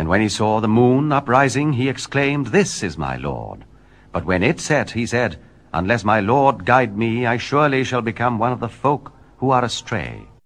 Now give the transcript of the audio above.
And when he saw the moon uprising, he exclaimed, "This is my lord." But when it set, he said, "Unless my lord guide me, I surely shall become one of the folk who are astray."